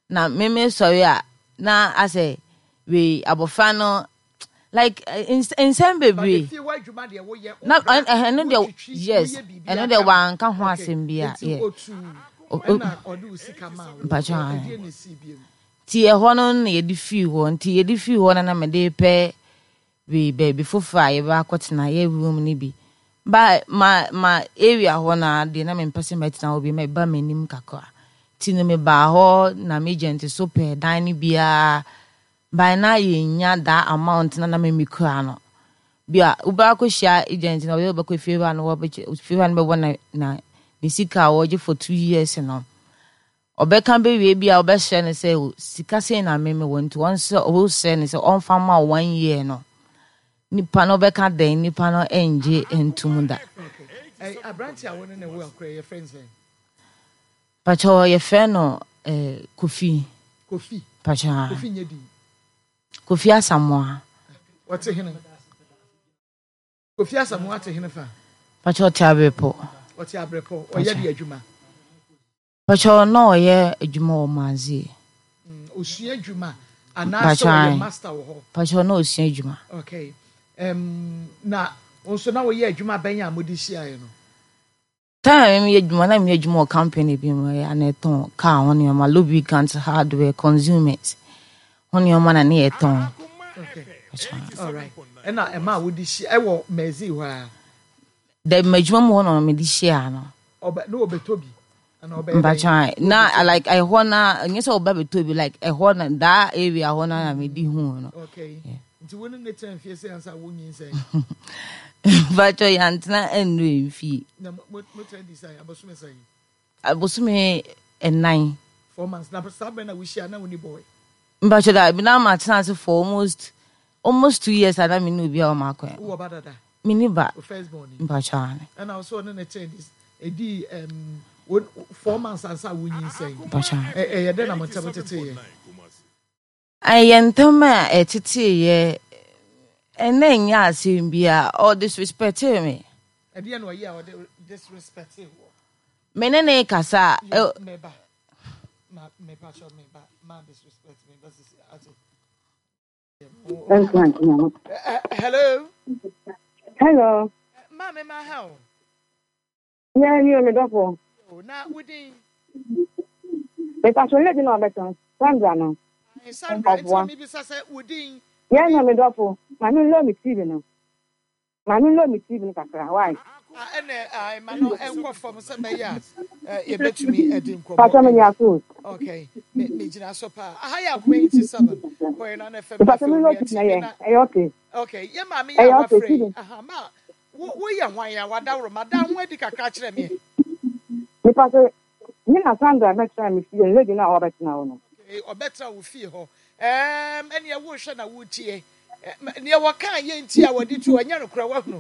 na me sorry na I say we abofano like in some baby na no dey yes and no dey wan ka ho asem bia yeah ti e ho no na ye di fi ho nti ye di fi ho na me dey pe we baby fofa ye ba kwotena ye room ni bi ba ma area ho na de na me pese metina obi me ba manim kakra ti no me ba ho na me agent so pe dan ni bia by na ye nya da amount na me mikra no bia uba ko share agent na we ba ko favor no wo be favor no be na ni sika wo je for 2 years no obeka be we bia obe share ne say sika say na me want once o say ne say on fama 1 year no nipa no beka den nipa no enje entum da abranti awon ne we akra your friends then pacho ye fe no Kofi pacha Kofi nyedi Kofi Asamoah what hene Kofi Asamoah te hene fa pacho tiabrepo what abrepo o ye de adwuma pacho no ye adwuma o mazi osua adwuma ana so ye master wo ho pacho no osua adwuma okay na onso na wo ye adwuma banya amodi hia ye no time me adwuma na me adwuma o company bi mo ya na ton car won ye ma lubricant hardware consumers won ye ma na ne ton okay all right and na ma wo di hia e wo mezi ho a the majuma mo no me di hia no no obetobi Mbachai na like I wanna nyesa oba betobi like I wanna that area wanna na me di hu no okay nti wonu ne tan fie se ansa wonyin say bacho yantina enru fi na mo tan di say abosume enai 4 months na sabe na we share na woni boy mbacho da bi na ma tan for almost 2 years and me no bia o makwa wo ba dada mini ba first born mbachai and also no ne tan this edi 4 months ansa wonyin say mbachai ye de na mo tete ye ayentama etete ye enenya asim bia all disrespect me e de no ye disrespect wo menene kasa me ba ma disrespect me that's hello ma me ma how yeah you me do na wudi be ta so le di no beton Sandra no Sandra it's me be say wudi yeah no me do ma me lo mi TV no kakra why ma no enko form say be ya ye betumi edi nkomo pa so me ya so okay me jina so pa aha ya 27 ko na na fm pa so me lo ti na ye okay ye ma me ya wa free aha ma wo ye hwan ya wadawro madam ho adi kakra kire me me pa so ni na Sandra me try me fie lady na o betina wo no okay o betra wo fie ho ene ye wo hwe na wo tie ne ye wo kan ye nti a wadi tu anya no kura wa hunu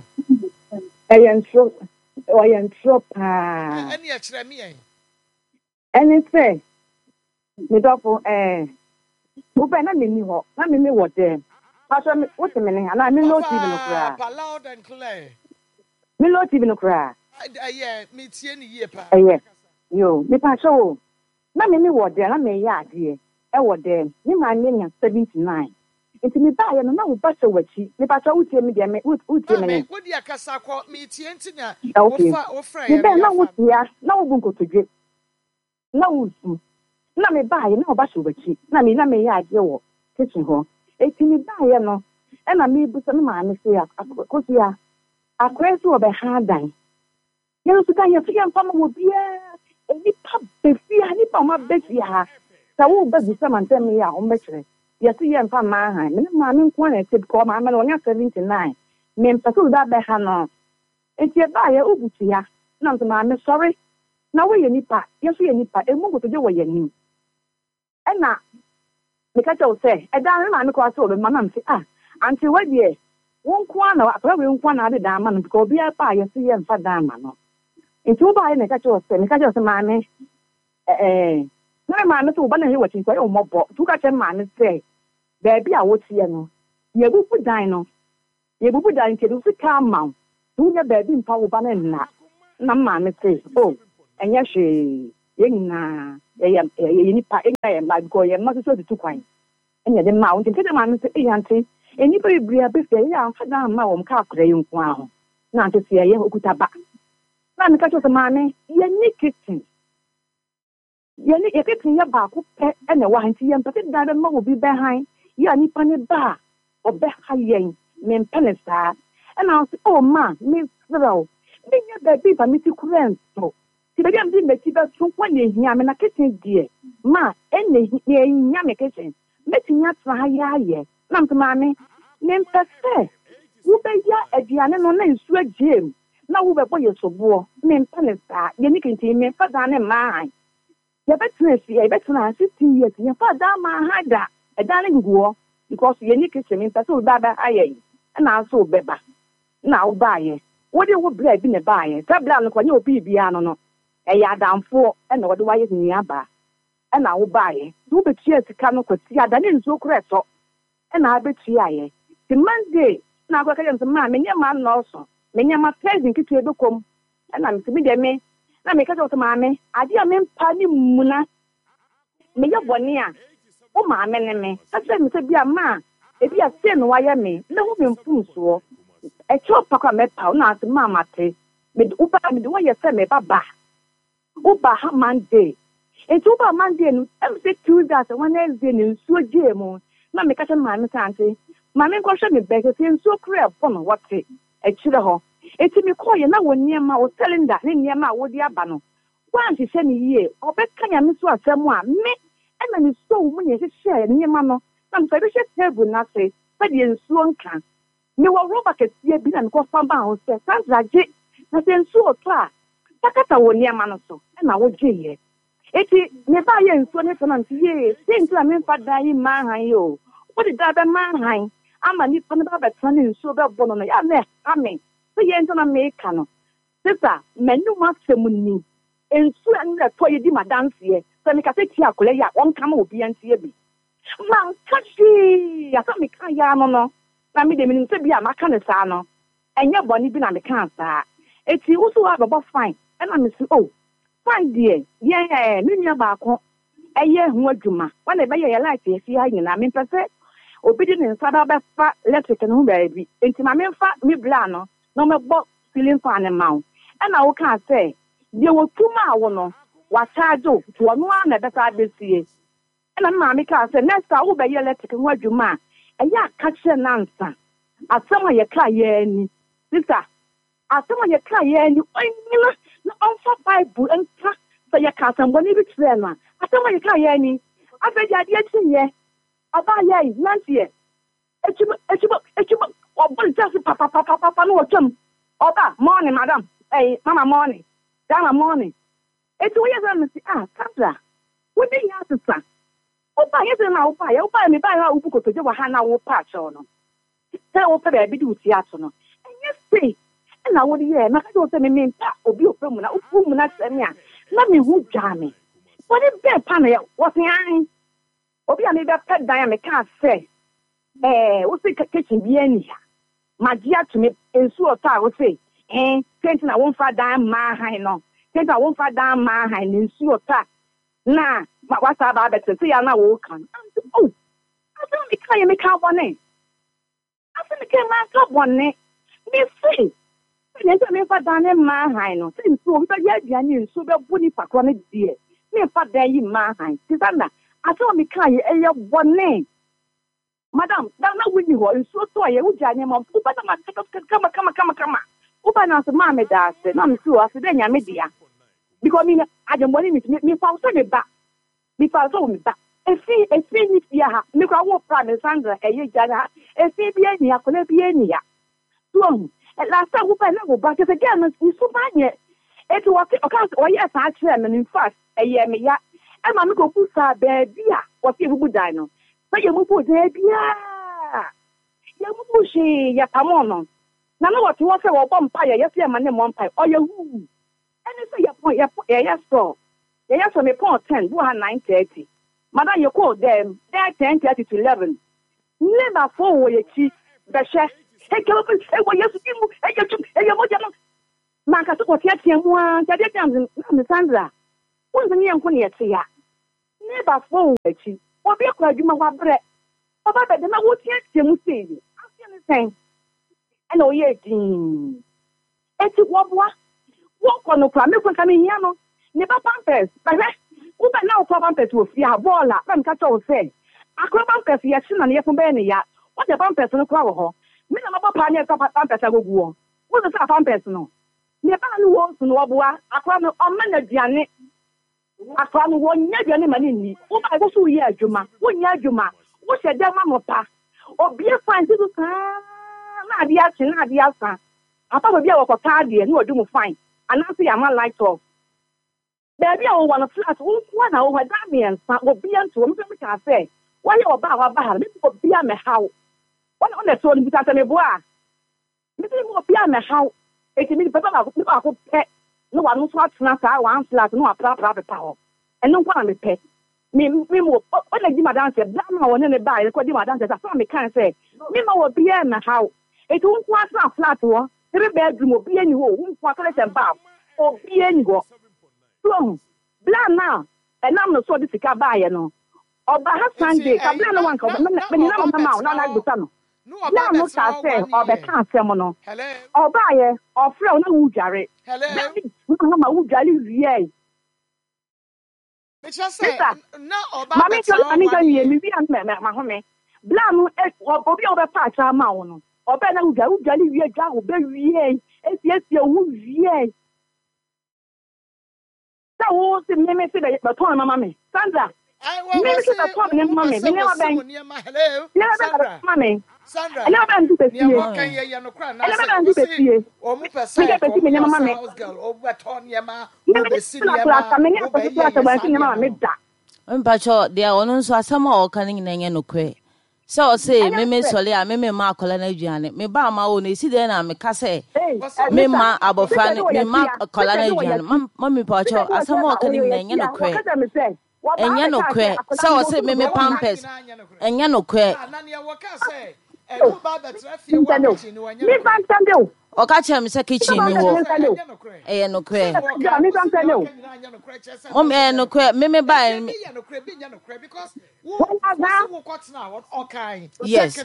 Ntro pa ene ye kire me yen ene say me do for wo be na me ni ho na me wo dem pa so me wo te me ne na me lo TV no kura pa loud and clear me lo TV no kura yeah me tie ni ye pa yo me pa so na me wo dem na me ya ade e wo dem ni ma nya 79 nti me ba ye no na wo ba so wachi me pa so utie me de me utie me ne wo di akasa ko me tie nti na wo fra ye na wo tia na wo bu nkotodwe na wo su na me ba ye na wo ba so wachi na me ya ade wo kitchen ho eti me ba ye no e na me bu so me ma me se akoso ya akwa so be ha dan ye no so kan ye fi amfa mo bia ni pa be fi ha ni pa ma be fi ha sa wo ba bi sa man tem ya o me kire ye so ye mfa ma ha me ma me nko na te ko ma me no nya 79 me mfa so da be ha no eti ba ye obutu ya na mfa ma me sorry na wo ye nipa ye so ye nipa e mo gotoje wo ye ni e na me ka tell say e da ma me ko aso be ma na mfa anti we die won ko na akra we nko na de da ma no ko bia pa ye so ye mfa da ma no enti wo ba ye me ka tell say ma me na ma me so ba na he wati ko e o mobo tu ka che ma me say baby a wo tie no ye bubu dan ke du sika ma tu nya baby mpa wo ba na ma me say oh enya hwe na ye nipa enga ma because ye ma so de tukwan enya de ma wonte kede ma no se eyante enipa bibria be fe ya amfa da ma wom ka akora yi nko aho na ante se ye okuta ba na me ka cho se ma me ye ni kitchen ye kitchen ya ba ko pe ena wa hanti ye mpate da be ma obi be han ya nipa ne ba obe ha yen me mpene saa ena se oh ma me zero me nya da bi ba mi ti kurento ti be am di me ti ba so kwa ne hia me na kitchen die ma ene hia me kitchen me ti nya tra ya ye na mtema me ne mpese wo be ya aduane no na nsu agiem na wo be boy sobo me mpene saa ye ni kinti me fa da ne ma ye betina si ye betina 15 years ye fa da ma ha da edane nguo because ye ni kitchen me mpese wo ba ba aye na so beba na wo ba ye wo de wo bra bi ne ba ye tabla no kwanye obi bia no no ya damfo na wo de waye ni aba na wo ba ye wo betia sika no kwati ada ne nso kreso na abetia ye the Monday na agwa kaje nsema menye ma no so menye ma president kitu ebekom na mtimi de me na me kaje nsema me ade a me mpa ni muna menye bone a o ma me ne me kaje me se bia ma ebi a se no waye me na hu me mfum so e cho pakwa me pa na asema mate me uba me de waye se me baba uba ha Monday etu uba Monday no em se Tuesday so Wednesday ni nsuo jemu na me kaje ma me sante mame nkɔhwɛ me bɛkɛ sɛ nsuo kura ɛbɔ no wɔte akyirɛ hɔ eti me kɔɔyɛ na wɔ nneɛma wɔ cylinder ne nneɛma a wɔde aba no wɔanhyehyɛ ne yie ɔbɛka nyame so asɛm a me ɛna ne stove mu ne hyehyɛ nneɛma no na mfa bɛhyɛ table n'ase sɛdeɛ nsuo nka mewɔ rɔba kɛseɛ bi na mekɔfa ba ho sɛ Sandra gye na sɛ nsuo tɔ a takata wɔ nneɛma no so ɛna wogyeeɛ eti me ba yɛ nsuo ne sɛ na mte yie sɛ nti na memfa dan yi ma han yi o wode da bɛma han ama nipa ne ba betana ne nsuo bɛbɔ no ya na ame so ye ntona meka no sisa menu masem ni nsuo ne to ye di madanse so me ka se ti akole ya won kama obi antie bi man kashi ya so me kan ya no no na me de me nse bi a maka ne saa no enye boni bi na me kan saa eti usu wa baba fine na me si oh fine die ye me nua ba ko eye hu adwuma wana be ye light ye fi ha nyina me pese obi di ne nsa da bɛfa electric no ho baabi enti ma memfa me bla no na mɛbɔ ceiling fan ma wo ɛna wo ka sɛ deɛ wɔtuma a wo no wacharge wo wɔno a na ɛbɛsa abɛsie ɛna me maame ka sɛ next a wobɛyɛ electric ho adwuma a ɛyɛ aka kyerɛ nansa asɛm a yɛka yɛ ani sisa asɛm a yɛka yɛ ani ɔnyina na ɔmfa bible nka sɛ yɛka asɛmbɔne bi kyerɛ no a asɛm a yɛka yɛ ani afei deɛ adeɛ kyinyɛ aba yai nantie echibo obul just papa no otum oba morning madam mama morning dama morning etu we yesa me si Sandra we dey ya sisa oba yesa na oba ya oba me ba ya ubu kotoje wa ha na wo pa cho no se wo pe ba bi di uti ato no enye sei na wo dey na ka jo se me mpa obi ope mu na upu mu na se me a na me hu dwa me wo dey be pa na ya wo se an obi a me be pet dan me ka say wo se kitchen bi ani ya magia to me ensu ota wo say tenti na won fa dan ma han no tenti na won fa dan ma han ensu ota na wa sa ba be say ya na wo kan oh aso me ka bone aso me ka ma ka bone me say tenti me fa dan ma han no tenti so be ya bia ni ensu be bu ni pakro ne die me fa dan yi ma han ti sana aso me ka ye bone madam na wini ho nso to ye wuja nya ma uba na kama uba na so ma me da se na me si o ase de nya me dia because me ajemboni me fa so me ba efi ni fia ha me kwa wo pra me Sandra eye jana efi bi eni akola bi eni ya so la sa wo pa na wo ba ke se ga no so ba nye etu o ka o ye sa kire me in fact eye me ya e ma me ko ku sa ba bia o se bubu dan no so ye mubu de bia ye mubu she ya pamono na no what wo se wo bom pa ye se ma ne mo mpa o ye hu ene so ye so me pon 10 bu ha 9:30 mada ye call them there 10:30 to 11 never for wo ye chi be hwe e ke wo yesu imu e ye mo jano man ka so ko tie mu a tade tam na Sandra wonse ne yanko ne yete ya neighbor phone wachi obi akwa adwuma wabrɛ oba bɛde na wotia temu sei afi ne sɛn ɛna oyɛ din eti wɔboa wɔkɔ no kora mekɔ nka mehia no ne ba pampers bɛhwɛ wobɛ na wokɔ pampers wɔ fie a bɔɔla na meka kyɛ wo sɛ akora pampers yɛhye na ne yɛfo bɛyɛ ne ya wɔde pampers no kora wɔ hɔ me na mabɔ paa ne ɛka pampers agogu wɔ wose sɛ pampers no ne ba no wɔ so no wɔboa akora no ɔma na aduane akora no wɔnyɛ aduane ma ne nni woba ɛkɔ so woyɛ adwuma wonyɛ adwuma wohyɛ dɛ ma no pa obie fan nti so saa na adeɛ akye na adeɛ asa apa baabi a wɔkɔta adeɛ ne wɔde mu fan anaasɛ yɛama light off baabi a wɔwɔ no flat wonkoa na wɔhɔ da mmiɛnsa wɔbia nto wɔ mepɛ mekaa sɛ wɔyɛ ɔba a waba ha no mepe obia mɛhaw wɔne ɛsɛ no bisa sɛ meboa a mepe me obia mɛhaw eti me pɛpɛ baako pɛ ne wano nso atena saa one flat ne waprapra pepa hɔ ɛno nkwa na mepɛ me ɔna di madam sɛ bla ma wɔne ne baa yɛkɔ di madam sɛ sa mekaa sɛ mema wɔbia mɛhaw eti wonko atena flat hɔ three bedroom obia ni hɔ wonko atena sɛ baa obia ni hɔ so bla na ɛnam no so de sika baayɛ no ọba ha Sunday kabla no wanka me ni na mama na na gbuta no bla no ka sɛ ọbɛka asɛm no ọba yɛ ɔfrɛ na wudware na ma wudware wie me sɛ na ọba mami to ani ga wie mi bi an ma home bla no obi ọbɛpa atra ma wo no ọba na wudware wie gwa wo bɛ wie esi wo wie sa wo se me se bɛ to mama me Sandra Sandra. Mpacho dia onu nso asama o kan nyina nye nokwe se o se meme sole a meme ma akola na aduane me ba ma o na esi de na me ka se me ma abofra ne me ma akola na aduane mami pacho asama o kan nyina nye nokwe enye nokwe se o se meme pampers enye nokwe Oka chem se kitchen ni ho. Eh no kwe. Mom eh no kwe me buy because yes.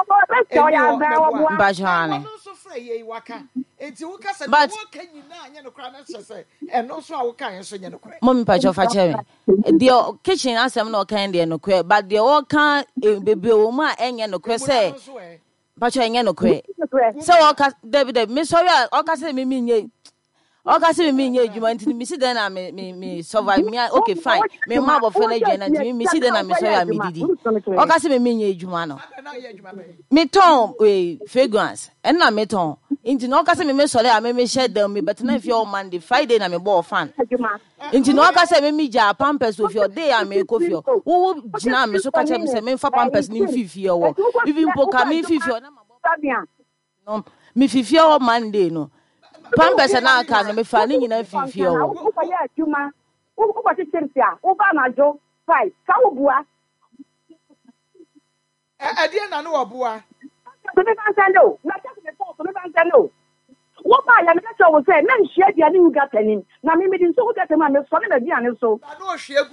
But Mom pacho fa chem. The kitchen asem no kan de no kwe but the o kan bebe o ma enye no kwe se Pacho enye no kwe. So oka David me sorry oka say me nye. Oka say me nye adwuma ntini me si den na me survive me okay fine. Me ma bo fele adwuma ntini me si den na me sorry me didi. Oka say me nye adwuma no. Me ton we fragrance. En na me ton. Ntini oka say me sorry a me share them me but na if your Monday Friday na me bo fan. Ntini oka say me ja pampers of your day a me ko fio. Wo gina me so ka che me say me fa pampers ni fifie wo. Even poka me fifie na no me fifie o Monday no pampers na aka no me fa ni nyina fifie o wo ya adwuma wo ko chirisi a wo ba na jo fight ka wo bua adie na no wo bua so me ban sando na check me phone so me ban sando wo ba ya me ka cho wo say na nhia dia ni uga tanin na me din so uga tanin me so na dia ni so na no hwiegu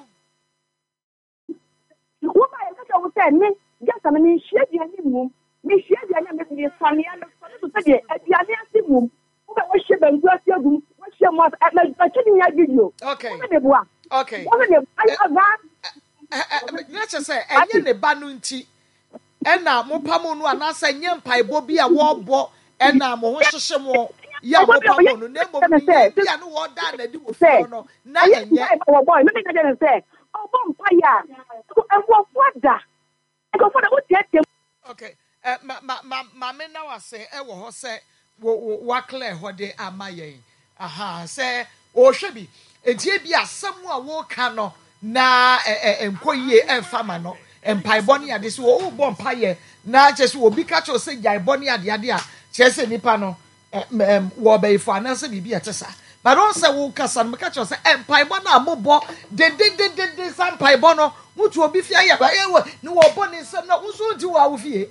wo ba ya ka cho wo say me gata me nhia dia ni mu me hia dia na me sania me so to say dia ni asimu wo ba wo hye bangu asiagum wo hye mo na chini ya video okay okay wo me I let's just say enye ne ba no nti ena mo pamo no anasa nye mpaebo bi a wo bo ena mo ho hyehye mo ya mo pamo no na mo bi a no wo da na di wo fo no na enye wo boy me ka je say o bo mpa ya ko enwo foda e ko foda wo tie okay ma me na wa say e wo ho say wa clear ho de amayen aha say o hwebi etie bi asem a wo ka no na enkoyie emfama no empaibo ne ade so wo bo mpaye na chese obi ka cho se jaibo ne ade a chese nipa no wo beifo anase bibi etesa but don say wo kasa no ka cho se empaibo na amobọ de sampaibo no mutu obi fia ya ba ewe ni wo bo ne nsem na wo so di wa wo fie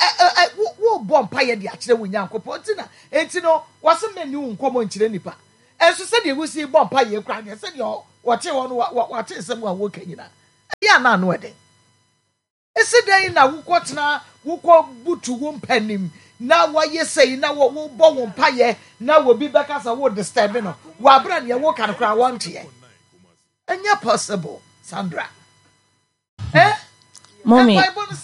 wo bo mpaye de a kire wo nyankopọ ntina enti no wase menu nkomo nkire nipa And so said you will see bomb pie, you crying. I said, yo, what you want, what is someone working in? Yeah, none wedding. It's a day now, what's now, who call boot to one penny. Now, what you say, now what will bomb pie, now will be back as I would disturb you. While brand you walk and cry one tea. And you're possible, Sandra. Eh? Mommy.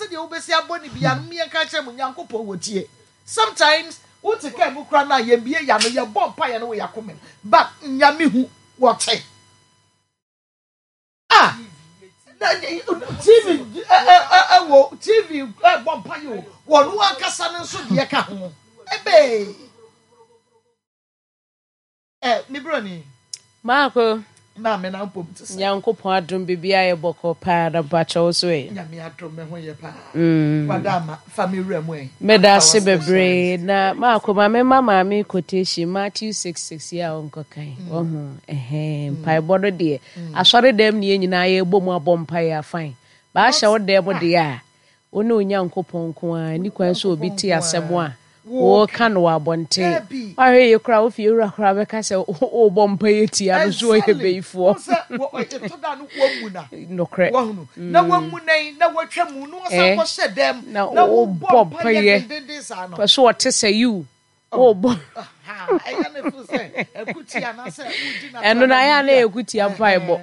Sometimes, what's a cable crana, ye be a yam, your bomb pie and we are coming. But Yami, what say? Ah, TV, bomb pie, one worker son and so dear car. Ebe. Nibroni. Marco. Mamma, now put to say, Uncle Padrum be a boko pad and patchos way. Yamiatro, when you're pa. Madame, family remway. Meda Sibebre, na Marco, my mamma, me quotation, Matthew 6:6 year uncle Kai. Pie border dear. I saw them near you, I bomb bompire fine. But I shall them what they are. Oh no, young copon, and you can so be tea someone. Oh, can wa bonte. I hear you cry if you're a crab, I say, oh, bompay, I was so heavy for. No crack. No one would name, no one can move, no said them. Now, oh, Bob Pay. But so what to say you? Oh, Bob. And when I am a good young Bible.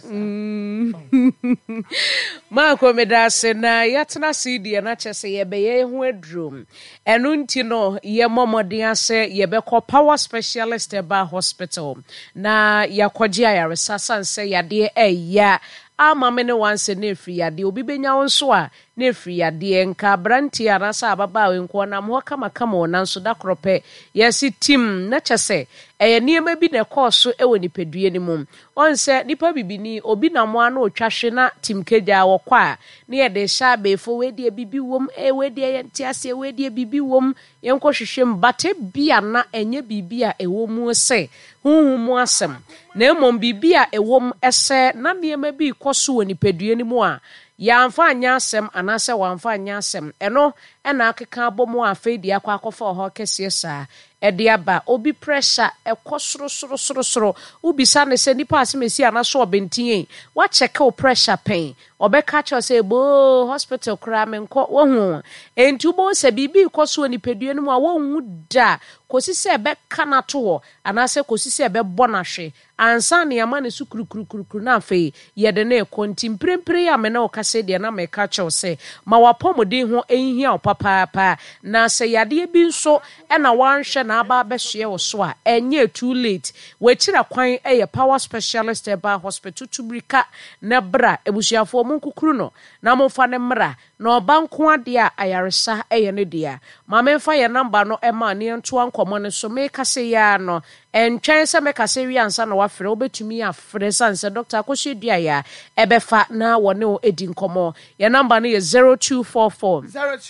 Marco Medasa, na yatna CD and I just say, ye bedroom. And untino, ye mama dear say, ye be call power specialist about hospital. Na ya kwajia resasa say, ya dear, ya. Mama no one say ne free ade obi benya wonso a ne free ade nka branti arasa ababa wenko na mo kama ona nso da krope yesi tim na chese niema bi na course e woni pedue ni mum on se nipa bibini obi na mo ana otwahwe na tim keja wo kwa ne ye de sha befo we de bibi wom we de yenti ase we de bibi wom yenko hwehwem bate bia na enye bibia ewo mu se huhu asem na emom bibia ewom ese na niema bi koso woni pedue ni mu a ya amfa anya asem anase wa amfa anya asem eno na akeka abomu afedi akwa akofa ho kese saa ede aba obi pressure ekosoro ubisa ne se nipa asemesi anaso obentin wa check o pressure pain obeka cho say bo hospital kra me nko wo hu enti bo se bibi koso ni pedue no a wo hu da kosi se be kana to ho anase kosi se be bonahwe ansa ne ama ne su kurukuru na afei ye de na kontimprempre ya me na o kase de na me ka cho say ma wapomodin ho enhia opapa na se yade bi nso na wanhwe na aba behye wo so a enye too late we kira kwan power specialist eba hospital tubrika na bra ebusuafo mu nkukuru no na mo fa ne mra na obanko ade a ayaresa ne dia ma me fa ye number no ma ne nto ankomo ne so me kase ya no entwen se me kase wi ansa na wafre obetumi afre sanse doctor akohye dua ya ebefa na wone o edi nkomo ye number no ye 0244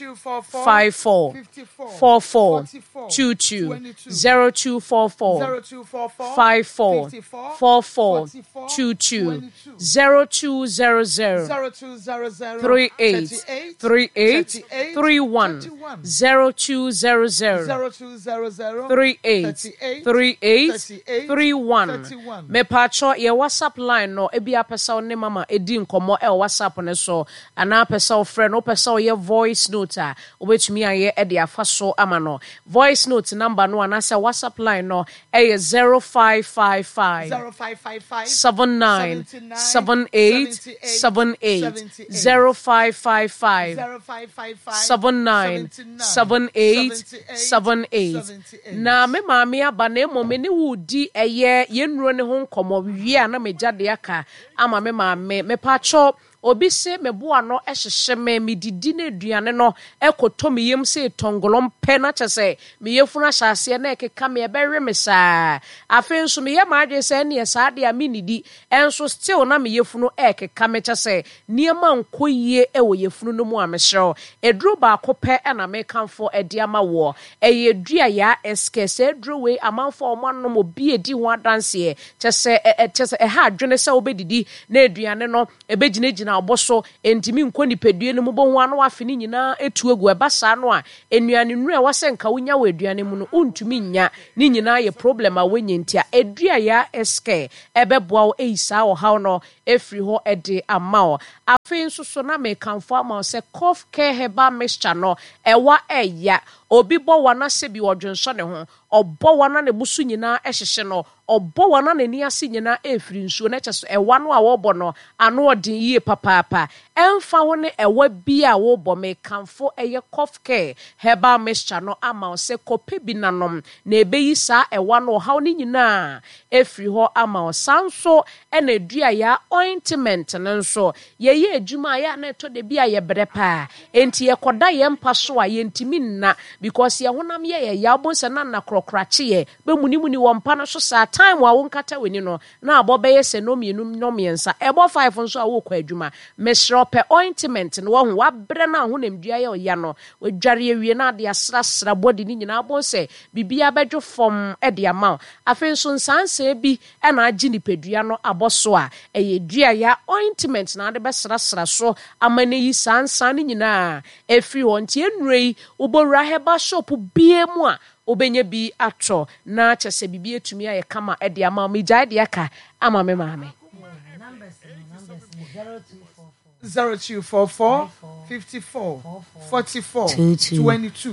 54 44 22 0244 54 44 22 0200 38 38 31 0200 38 38 31 me pacho ye WhatsApp line no ebia pesa ne mama edi nkomo WhatsApp ne so ana pesa friend no pesa ye voice note a obetumi aye e de afa so ama no voice note number no anasa WhatsApp line no 0555 79 78 78 0555 79 78 78 na me mama aba na emo me ne wudi eye yenuro ne ho nkomo wi na me jade aka ama me mama me pacho obi se meboa no ehyehye me didi na aduane no ekoto me yem se tongolom pe na chese me yefunu ahyase na ekeka me ebewe me saa afen so me yema adwe se ne saa de aminidi enso still na me yefunu ekeka me chese niema nkoyie ewo yefunu no mu amehyew edru ba akope na me kanfo edi ama wo eyedua ya eskese edru we amanfo omanom obi edi ho adanse chese ha adwene se obedidi na aduane no ebegine gyina aboso entimi nko nipadue no mubo ho ano afe ni nyina etu egu eba saa no a enuane nuru a wase nka wonya wa aduane mu no untumi nya ni nyina ye problem a wenye ntia edua ya eske ebeboa wo eisa wo haw no efri ho ede ama wo afi nso so na me kanfo ama se cough care herbal mixture no ewa eya obi bo wana se bi wodwonso ne ho obbo wana ne busu nyina ehyehye no obbo wana ne ni ase nyina efiri nsuo na kyeso ewa no a wobo no ano odin yie papaapa emfa ho ne ewa bi a wobo me kanfo eye cough care herbal mixture no ama se kope bi nanom na ebeyi saa ewa no haw ne nyina efiri ho ama sanso ena dua ya ointment nso ye adwuma ya na to de bia ye brepa enti ye koda ye mpa so a ye ntimi nna because ye honam ye ya bonse na krokrache ye be munimuni wo mpa no so sa time wa wonkata weni no na abobe ye se no mienu no miensa ebo 5 nso a wo kwa adwuma mesrope ointment no wo ho wabre na ho namdua ye ya no wadware ewie na de asrasra body ni nyina bonse bibia bedwo fom e de ama afen so nsanse bi e na agi nipadua no aboso a eye dua ya ointment na de besrasra so amane yi sansan ni nyina efri ho ntie nrei ubowra heba shop biemu a obenye bi atro na chese bibi etumi aye kama e de ama me gya de aka ama me maame 0244 54 44 22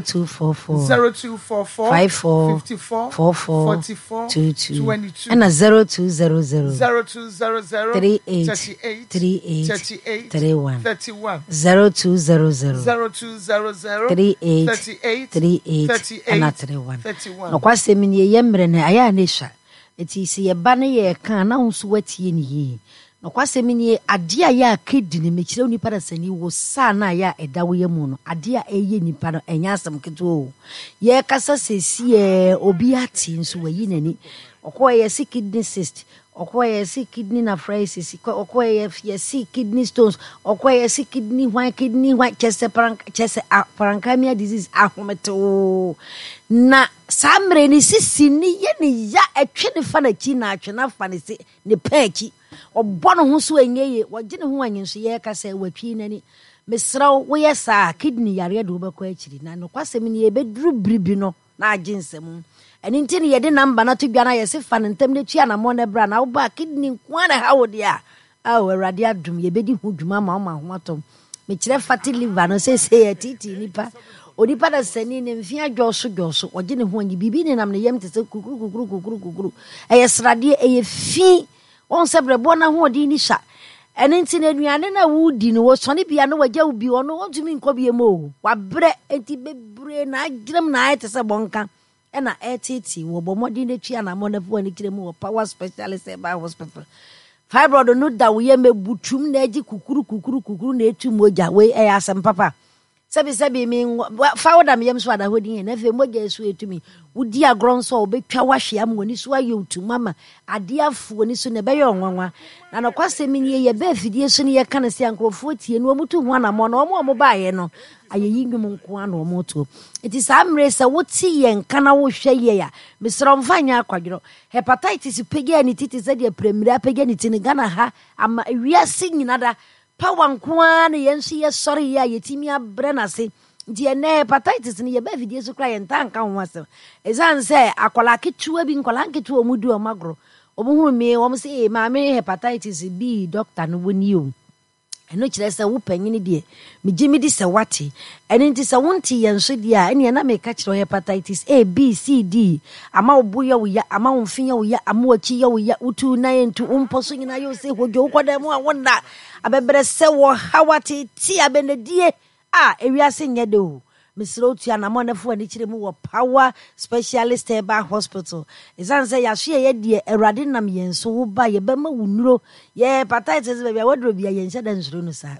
0244 54 44 22 and 0200 38 31 0200 38 and 31 no kwase mi ye yemre na aya na sha eti si ye ba na ye kan na nso watie ni yi no kwase mi ni ade a ya akedi ni mekire onipa da sani wo sa na ya edawo ye mu no ade a eye nipa no enya asem keto ye kasa sesi obi ati nso wayi nani okoye si kidney cyst okoye si kidney nephritis okoye si kidney stones okoye si kidney white chest parenchyma disease ahometo na samre ni sisi ni ye ni ya etwe ne fa na chi na atwe na fa ne se ne paaki obono ho so anyeye wogye ne ho anyenso ye ka se watwi nani mesraw wo yesa kidney yare do be kwa akiri na no kwasem ni ebeduru bribi no na agensem eni ntini ye de number na to dwa na ye se fa ntem ne twa na mo na bra na wo ba kidney kwa na hawo de a awurade adum ye bedi hu dwuma ma ma ho atom me kire fatty liver no se ye titi nipa onipa da sani ne mfia dwoso wogye ne ho anyi bibi ne nam ne yem te se kukuru eye srade eye fi on sebrebo na ho di ni sha eni ntini aduane na wudi no wo sone bia no wagya ubi ono ontumi nkobie mo wabre enti bebre na agrem na ayete se bonka ena etiti wo bomodi ne twa na mo na fo ani kiremu wo power specialist by hospital fibroid no da wo ye mebutum na agi kukuru na etu moja we asem papa sabi mi fawda me yem so ada hodi na fe moja so etumi wudi agronso obetwa wahwe am woni so aye utumama ade afu woni so ne be ye onwanwa na no kwase mi ye be afidie so ne ye kan se ankrofo tie no mutu ho na mo no mo baaye no aye yinwum nko ana mo to iti samre se woti ye nkana wo hwe ye ya misro mfanya akwadwo hepatitis pege ani titi ze de premier pege ni tini Ghana ha ama wiase nyinada power nkoa na yenso ye sori ya yetimi abre na se nti ene hepatitis ni ye ba vidie so kra ye ntanka ho asem ezan se akola ketua bi nkola nketua omudu o magro obuhuru me wo se ma me hepatitis B doctor no woni o eno kire se wo panyini de me gimi di se wate ene nti se wonti yenso de a ene na me ka kire hepatitis A B C D ama obuya wo ya ama wonfinya wo ya ama wachi ya wo ya utu na yentu umposo nyina yo se hojo koda mu a wona abebre se wo hawate ti abenedie ewiase nye de o misro tua na mo na fo ani kire mu wo power specialist by hospital izan say ya hye ye de awrade nam yenso wo ba ye ba ma wunuro ye hepatitis be bia wadro bia ye nhyɛ da nsuro no sa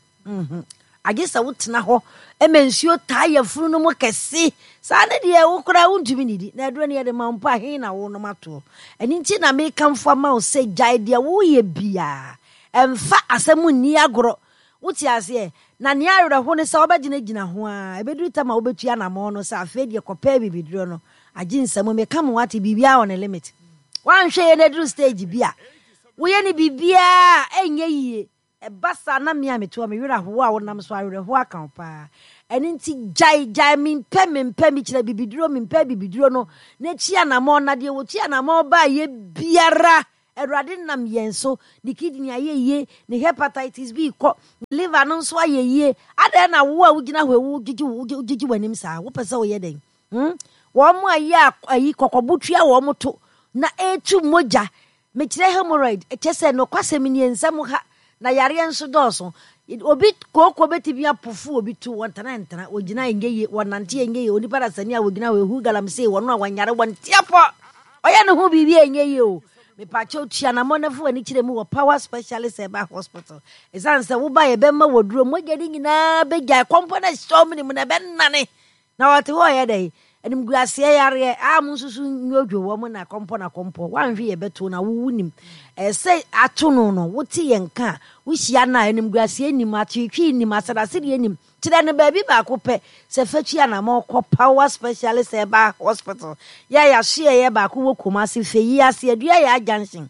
agesa wotena ho emensuo taa ye furu no mo kese sa ne de wo kora wontumi nidi na aduro ne ye de mampo ahe na wo no mato eni nti na me kamfo ma wo say jai de wo ye bia emfa asemu ni agoro wuti ase na ne ayoro ho ne sa obagina ho a ebedu tama obetua na mo no sa afa de kopa bibiduro no aginsam me kam wate bibia on limit wan hwe ye na dru stage bia wo ye ni bibia enye yie basa na me ameto me wira ho a wonam so awere ho aka pa eni nti jai me mpe mi kire bibiduro me mpe bibiduro no na chia na mo na de wo chia na mo ba ye biara Erade nam yenso the kidney aye the hepatitis B ko liver no so aye ada na wo a wugina hwewu gigi wanim sa wo pese wo ye den wo mo ayi kokobutua wo mo to na etu moja me kire hemorrhoid ekese no kwasem ni ensam ha na yare enso doso obi koko betibia pofu obi tu wantana ogina engeye wonante engeye oni parasani a wogina wehu galam se wono a wanyare wontiapo oya ne ho bibi engeye o me pacho tia na monafo ani kire mu wo power specialist eba hospital esanse wo ba ye be ma woduro mogedi nyina be gya component storm ni mu na be nane na wote wo ye dai enim guase yare a mu susu nyodwo wo mu na kompo wanhwe ye beto na wo wunim say ato no wote ye nka wo hia na enim guase enim atwetwe enim asadase de enim tire ne ba bi ba ko pe se fatua na mo ko power specialist eba hospital ya share ye ba ko wo komase feyi ase adua ya junction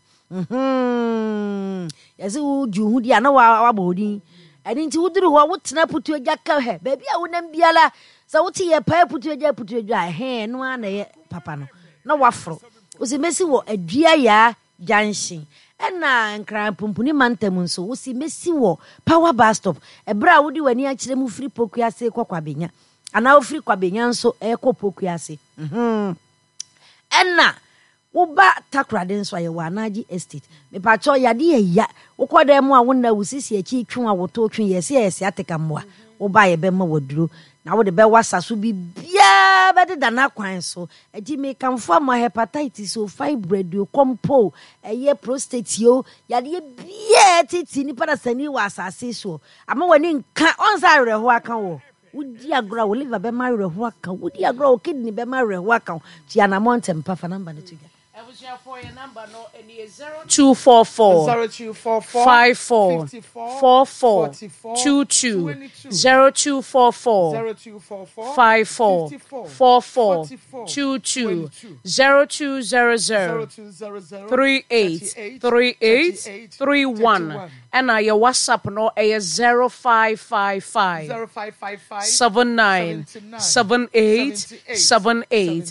yase wo juhu dia na wa bodin eni nti wuduru ho wotena putu agya ka he ba bi a wonam biala sa wote ye pa putu agya he no ana ye papa no na wafro osi mesi wo adua ya junction ena nkran pumpuni mantem nso wosi mesi wo power bus stop ebra wodi wani a kire mu free pokuase kwakwabenya ana ofri kwabenya nso ekopokuase ena woba takrade nso aye wa anaji estate me pacho yade ya wokoda mu a wonna wusisi achi twen a woto twen yesi ateka mmoa woba ye be ma waduro na wo de be wasaso bibia be de dana kwan so agi me kamfo ma hepatitis o fibroid o compo eye prostate o yade bia titi ni parasani wa asase so ama wani nka onsa awre ho aka wo wudi agro wo liver be ma awre ho aka wudi agro wo kidney be ma awre ho aka ti ana montem pa fa number ne tuga for your number no any 0244 54 44 22 0244 54 44 22 0200 38 31 and your WhatsApp no a 0555 79 78 78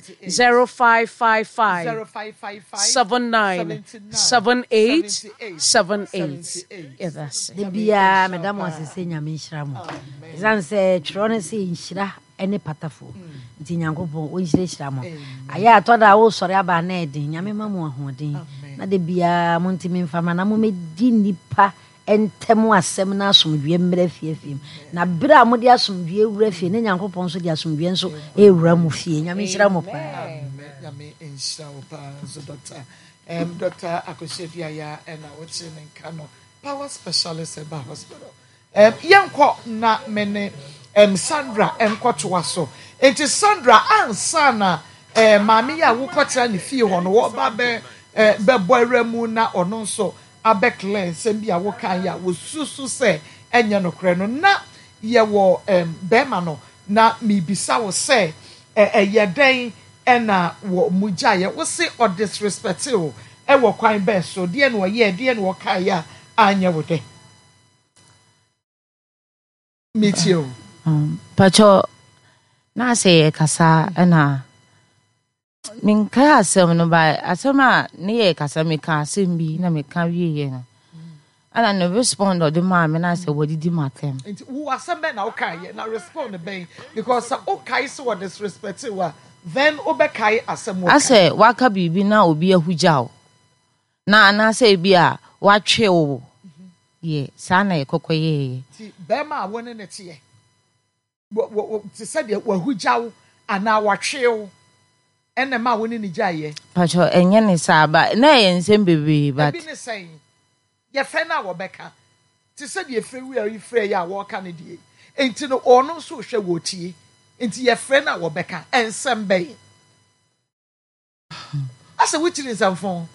0555 79 78 78 yes the bia madam wasese nyame nhira mo zanse chiro se nhira ene patafo nti nyankopon o nhira mo aya atoda wo sori aba na edin nyame mamu ahoden na de bia mo ntimi mfama na mo medi nipa entemu asem na asomdwe mmra fiefiem na bra mo de asomdwe wura fie ne nyankopon so de asomdwe nso ewura mu fie nyame nhira mo pa nyame nhira mo pa so Dr. Akosefia ya na wochi nka no power specialist eba hospital yanko na mene Sandra enkotoa so enti Sandra ansa na maami ya wokotra ne fie ho no wo ba be boyramu na ono nso abekle sembi a wokan ya wo susu se enye no kre no na ye wo bema no na mibisa wo se yeden ena wo mujaye wo se o disrespect o e wo kwan be so de no ye de no kan ya anya wo de mitio pacho na se kasa ena min ka asem no ba asema ne ye kasa me ka asem bi na me ka wiye no ana no respond o de ma me na se wodidi matem wo asem be na wo kan ye na respond be because o kai so wo disrespect wa then obekai asem ase waka bibi na obi ahugyaw na anase bia watwe wo ye sana ye kokoye ti be ma woni ne tie wo ti said ye wahugyaw ana watwe wo ene ma woni ni gyaye pacho enye ne saba na ye nsem bebe but bi ne say ye fe na wo beka ti said ye fe wi ari fe ya wo ka ne die enti no ono so hwe wo tie enti ye fe na wo beka ensem be asa wichiri samfon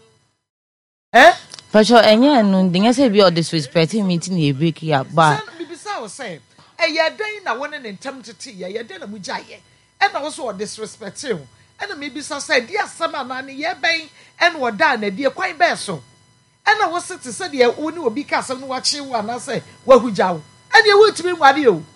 pacho enye no ndinga se bi o disrespect me ti na break ya ba bibisa wo say ye den na woni ne ntam tete ye den na mu gyaye e na wo so disrespect you e na me bisa say dia asama na ne ye ben e na oda na die kwan be so ɛna wo se te sɛ deɛ wo ne obi ka asɛm no wakye wo anasɛ wahugya wo ɛne wotumi nwade o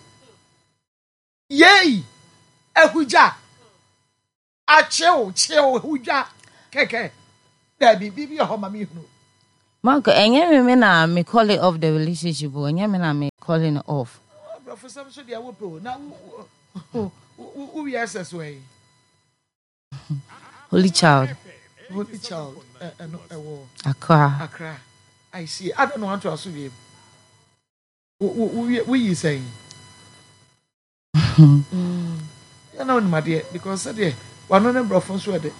yei ahugya akyew kyew hugya kɛkɛ dabi bibi ho ma me hunu Marco, enye me na me call it off the relationship, enye me na me calling it off. Professor so dia wo pro na who yes as way. Holy child. Holy child. Accra. I see. I don't know how to ask you. We you saying? You know, my dear, because said one of them brought from Sweden.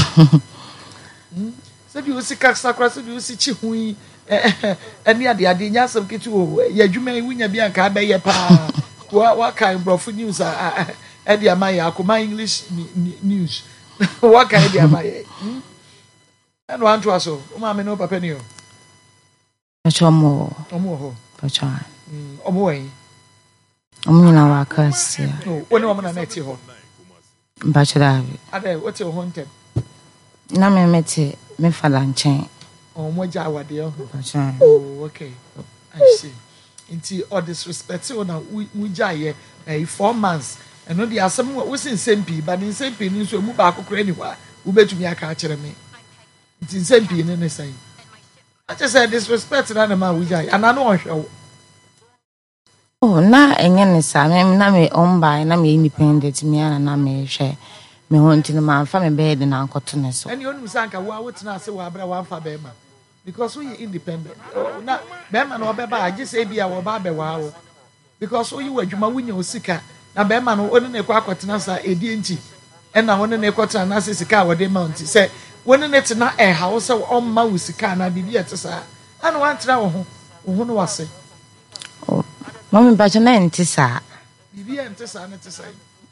Said you see Kaksakra, said you see Chihui, and the idea, yes, some kitu, you may win a bianca by your pa. What kind of news are Eddie Amaya, my English news? What kind of Amaya? And one to us, Mamma no papenio. Pachomo, Pachan, Omoy. Omina Wakas, when woman I met you. Bachelor, what's your haunted? Na me mete me fada nchen. Oh, moja wa de Pachan. Oh, okay. I see. Inti all disrespect na we jaye 4 months. And no the asem we sin sempi, but in sempi ni so mu ba akokora ni wa. Wo betumi aka akere me. Inti sempi ni ne sai. I just said disrespect na ma we jaye. Ana no ohwe. Oh, na enye ne sa me na me omba na me independent me ana na me hwe. Me honti no man fa me bed na ankoto ne so. And you only sanka wo awotena ase wo abra wan fa be ma. Because we independent. Na be ma no be ba age say bia wo ba be wa wo. Because we adwuma wunya osika. Na be ma no oni na ekwa akotena sa edi nti. E na oni na ekotena na se sika wo de mount. Say woni ne tena e ha wo se o ma wo sika na bibia te sa. Ana wan tena wo ho no wase. Oh, mama bacha na nti sa. Bibia nti sa na te sa.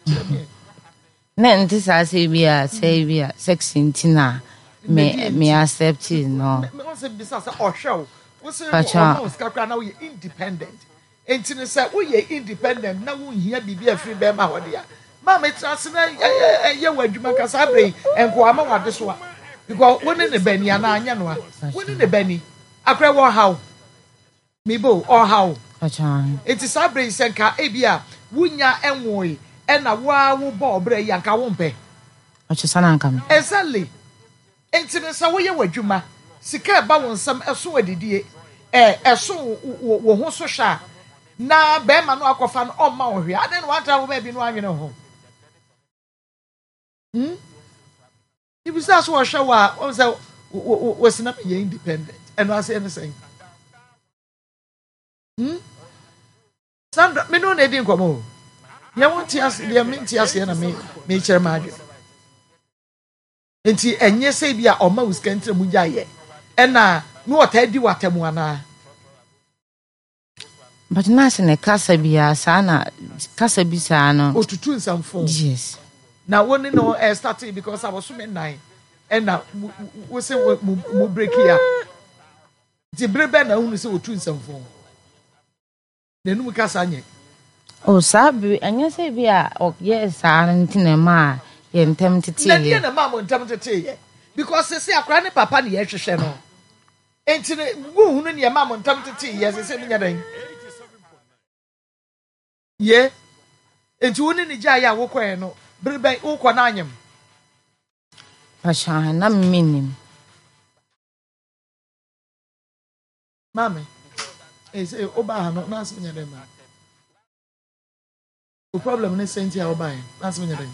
Na nti sa say bia sex ntina me accept it no. Me want say bisa say ohwe wo say o skakra na we independent. Entine say we independent na wo hia bibia free be ma hode ya. Ma me trase na ye wadwuma kasa bre enko ama wade so a. Because woni ne bani ana anya no a. Woni ne bani akra wo how. Me bo or how. Pachan. It is a bre senka ebia wunya enwoi e na wo bo bre yanka wo mpe. Ochusana nkam. Exactly. Entine sa wo ye wadwuma sika ba won sam eso adidie eso wo ho so hwa na be ma no akofa no o ma wo hwe ade no wanta wo ba bi no anwene ho ibi sa so wo hwe wa o say wo sina ye independent and I say anything Sandra me no na di nkomo ye won ti as ye me ti as ye na me kire ma adwe enti enye se bia o ma uska ntre mu jaye ena no ota di watemu ana But na se ne kasa bia sa na kasa bi sa no otutu nsamfo yes na woni no started because I was so nine ena we say mu break here di brebe na unu se otu nsamfo na nu kasa anye o sabi anya se bia o yes sa ntina ma ye ntem tete na die na ma mo ntem tete ye because se akra ne papa ne ye hwehwe no enti ne wuhunu ne ma mo ntem tete ye se me nyadan ye enti woni ne gya ya wo kwen no brebe wo kọ na anyem Pachan na minim mame say oba ha no na se me nyadan ma o problem ne senti a oba na se me nyadan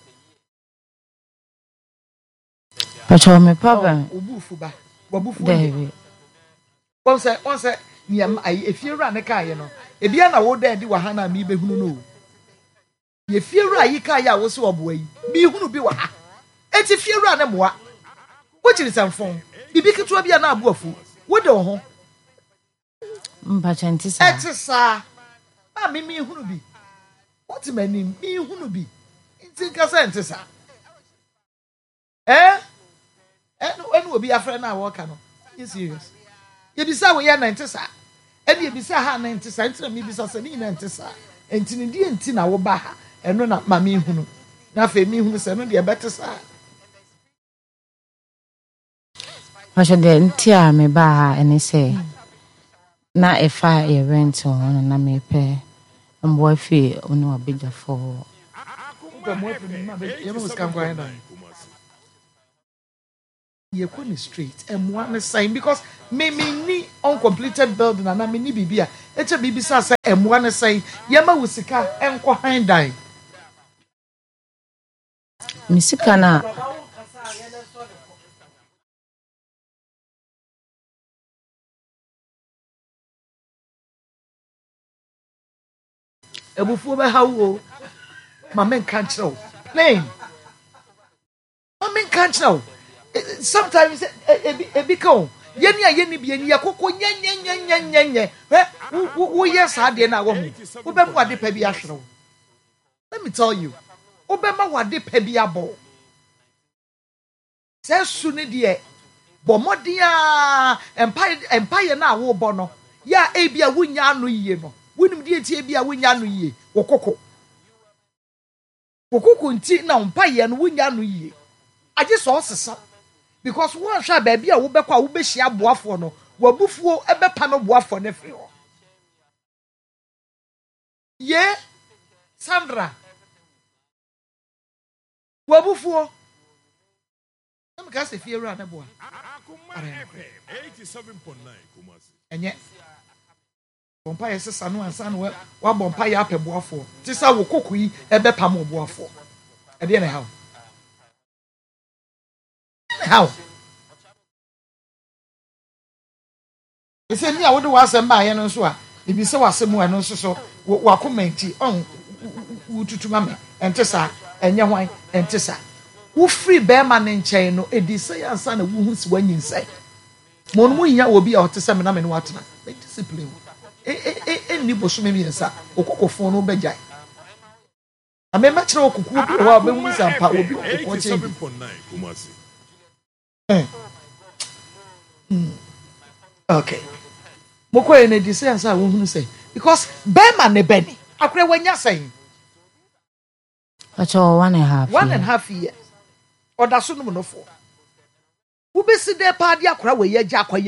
Pachan me problem obufu ba wabufu David on say niam ai efiewura ne kae no ebia na wo da di wa ha na mi behunu no ye fiewura yi kae ya wo se oboa yi mi hunu bi wa ha enti fiewura ne moa wo kiri sanfon bibi ketua bia na abuafu wo de wo ho Pachan tisa etisa a mi hunu bi what many mi hunu bi enti kasa entisa no obi afre na wo ka no is serious ye bisa wo ye 90 sa ene ye bisa ha 90 sa enti na mi bisa se ni 90 sa enti ne die enti na wo ba ha eno na ma mi hunu na fe mi hunu se no de bete sa Pasha de ntia me ba ene say na efa ye rent on na me pay mboy fi onu abija for you couldn't straight and one sign because me ni uncompleted building and I mean ni bibia it's a bibi say and one sign yama wusika enko hand die misika na ebufu be hawo mama can't know plain mama can't know sometimes a biko yeni a yeni bi yeni yakoko nye wo yes ade na wo wo be mo ade pa bi ahwere let me tell you wo be ma wade pa bi abo se su ne de bo modia empire na wo bo no ya e bia wunya anu yie no wunim de tie bia wunya anu yie wokoko nti na empire no wunya anu yie aje so sesa because one sha baby a wo be kwa wo be hia boafo no wabufuo ebe pa no boafo ne fi ho ye Sandra wabufuo am ka se fi ewura na boa 87.9 Kumasi enye bompa ye sesa no ansa no wa bompa ye apɛ boafo ti sa wo kokoyi ebe pa mo boafo e de na how ese ni a wo de wasem ba ye no so a ebi se wasem wa no so wa komenti on wututuma me ente sa enye hwan ente sa wo free be ma ne nkyɛn no edi se yansa na wo hu si wanyin sai mo no mu nya obi a ote se me na me no watena discipline ni bosume mi nsa okokofo no begya amema kyerɛ okoku bi ho a be mu sampa obi okoko kyerɛ 87.9 Kumasi okay moko ene di say ansa wo hunu say because bema ne beni akure wanya say acho 1.5 years oda so no no fo wo besi de pa dia akura we ya gya akwa